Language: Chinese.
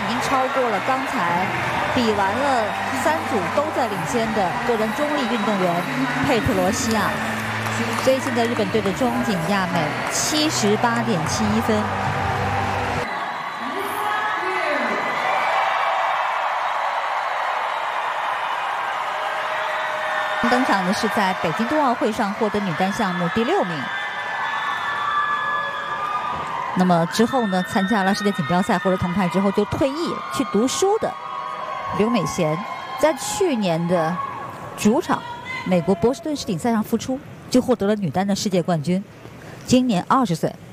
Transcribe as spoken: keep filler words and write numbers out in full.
经超过了刚才比完了三组都在领先的个人中立运动员佩特罗西亚。所以现在日本队的中井亚美七十八点七一分。登场的是在北京冬奥会上获得女单项目第六名。那么之后呢，参加了世界锦标赛获得铜牌之后就退役去读书的刘美贤，在去年的主场美国波士顿世锦赛上复出，就获得了女单的世界冠军。今年二十岁。